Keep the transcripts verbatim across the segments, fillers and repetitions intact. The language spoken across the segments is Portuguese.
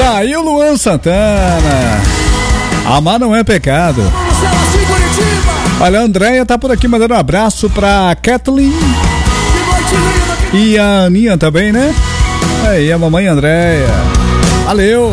Tá aí o Luan Santana. Amar não é pecado. Olha, a Andréia tá por aqui mandando um abraço pra Kathleen. E a Aninha também, né? Aí, a mamãe Andréia. Valeu!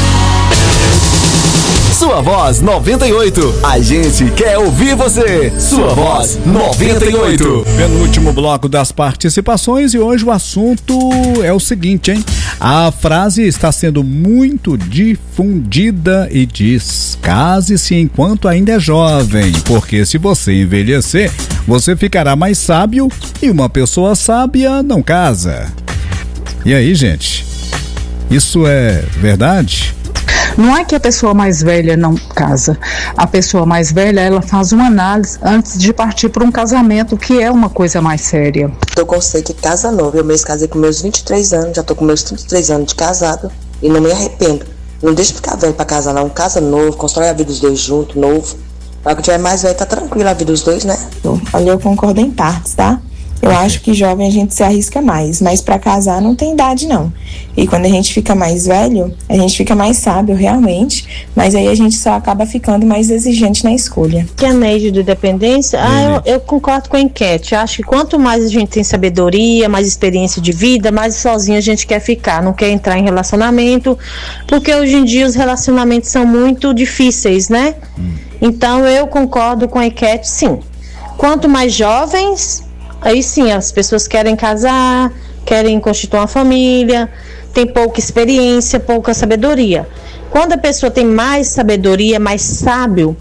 Sua Voz noventa e oito. A gente quer ouvir você. Sua Voz noventa e oito. Penúltimo bloco das participações e hoje o assunto é o seguinte, hein? A frase está sendo muito difundida e diz: case-se enquanto ainda é jovem, porque se você envelhecer, você ficará mais sábio e uma pessoa sábia não casa. E aí, gente? Isso é verdade? Não é que a pessoa mais velha não casa. A pessoa mais velha, ela faz uma análise antes de partir para um casamento, que é uma coisa mais séria. Eu conceito que casa nova. Eu mesmo casei com meus vinte e três anos, já tô com meus trinta e três anos de casado e não me arrependo. Não deixa ficar velho para casar não. Casa novo, constrói a vida dos dois juntos, novo. Para que tiver mais velho, tá tranquila a vida dos dois, né? Olha, eu concordo em partes, tá? Eu acho que jovem a gente se arrisca mais, mas para casar não tem idade não. E quando a gente fica mais velho, a gente fica mais sábio realmente, mas aí a gente só acaba ficando mais exigente na escolha. Que a Neide do Independência, ah, eu, eu concordo com a enquete. Eu acho que quanto mais a gente tem sabedoria, mais experiência de vida, mais sozinho a gente quer ficar, não quer entrar em relacionamento, porque hoje em dia os relacionamentos são muito difíceis, né? Hum. Então eu concordo com a enquete, sim. Quanto mais jovens, aí sim, as pessoas querem casar, querem constituir uma família, tem pouca experiência, pouca sabedoria. Quando a pessoa tem mais sabedoria, mais sábio,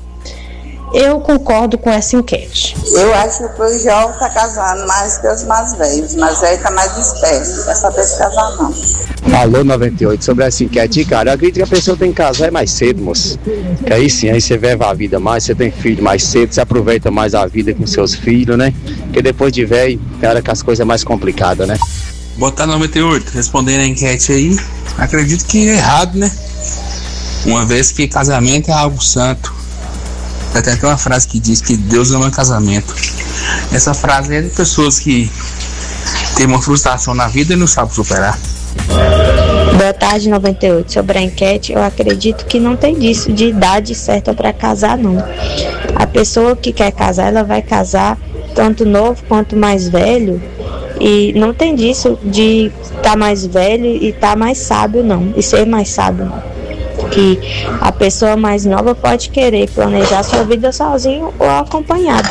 eu concordo com essa enquete. Eu acho que os jovens estão casando mais que os mais velhos. Os mais velhos estão mais espertos, não quer saber se casar não. Alô noventa e oito, sobre essa enquete, cara, eu acredito que a pessoa tem que casar mais cedo, moço. Que aí sim, aí você vive a vida mais, você tem filho mais cedo, você aproveita mais a vida com seus filhos, né? Porque depois de velho, cara, que as coisas é mais complicadas, né? Botar noventa e oito, respondendo a enquete aí, acredito que é errado, né? Uma vez que casamento é algo santo. Tem até uma frase que diz que Deus ama casamento. Essa frase é de pessoas que têm uma frustração na vida e não sabem superar. Boa tarde, noventa e oito. Sobre a enquete, eu acredito que não tem disso de idade certa para casar, não. A pessoa que quer casar, ela vai casar tanto novo quanto mais velho, e não tem disso de estar tá mais velho e estar tá mais sábio, não, e ser mais sábio, não. Que a pessoa mais nova pode querer planejar sua vida sozinho ou acompanhado.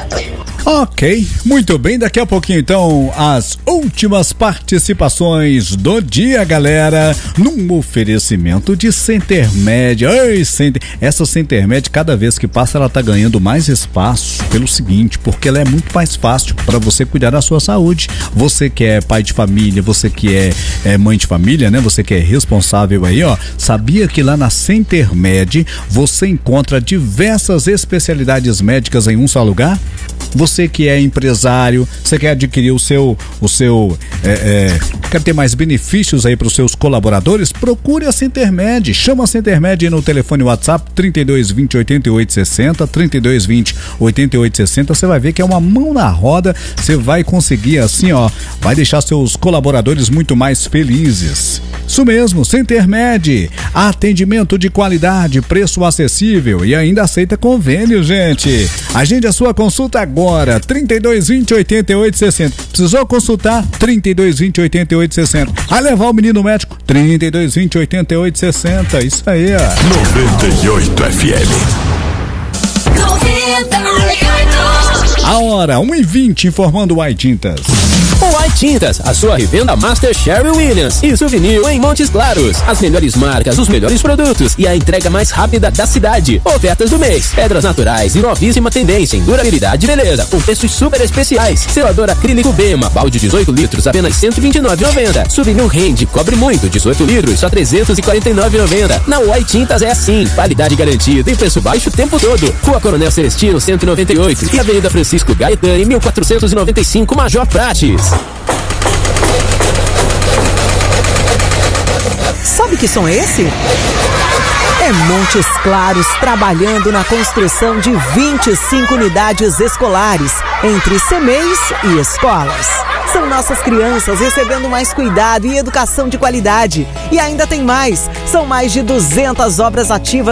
Ok, muito bem, daqui a pouquinho então as últimas participações do dia, galera, num oferecimento de Centermed. Ai, Center... Essa Centermed, cada vez que passa, ela tá ganhando mais espaço pelo seguinte, porque ela é muito mais fácil para você cuidar da sua saúde. Você que é pai de família, você que é, é mãe de família, né? Você que é responsável aí, ó, sabia que lá na Centermed você encontra diversas especialidades médicas em um só lugar? Você que é empresário, você quer adquirir o seu, o seu, é, é, quer ter mais benefícios aí para os seus colaboradores? Procure a Centermed, chama a Centermed no telefone WhatsApp trinta e dois, vinte, oitenta e oito, sessenta, trinta e dois, vinte, oitenta e oito, sessenta, você vai ver que é uma mão na roda, você vai conseguir assim, ó, vai deixar seus colaboradores muito mais felizes. Isso mesmo, Centermed, atendimento de qualidade, preço acessível e ainda aceita convênio, gente. Agende a sua consulta agora, trinta e dois, vinte, oitenta e oito, sessenta. Precisou consultar? trinta e dois, vinte, oitenta e oito, sessenta. Vai levar o menino médico? trinta e dois, vinte, oitenta e oito, sessenta. Isso aí, ó. noventa e oito F M. noventa e oito. A hora, uma e vinte, informando o White Tintas. White Tintas, a sua revenda Master Sherwin Williams e Souvenir em Montes Claros. As melhores marcas, os melhores produtos e a entrega mais rápida da cidade. Ofertas do mês, pedras naturais e novíssima tendência em durabilidade e beleza, com preços super especiais. Selador acrílico Bema, balde dezoito litros, apenas cento e vinte e nove reais e noventa centavos. Souvenir Rende, cobre muito, dezoito litros, só trezentos e quarenta e nove reais e noventa centavos. Na White Tintas é assim, qualidade garantida e preço baixo o tempo todo. Rua Coronel Celestino, cento e noventa e oito e Avenida Francisco Gaetani, mil quatrocentos e noventa e cinco, Major Prates. Sabe que som é esse? É Montes Claros trabalhando na construção de vinte e cinco unidades escolares, entre C M E Is e escolas. São nossas crianças recebendo mais cuidado e educação de qualidade. E ainda tem mais. São mais de duzentas obras ativas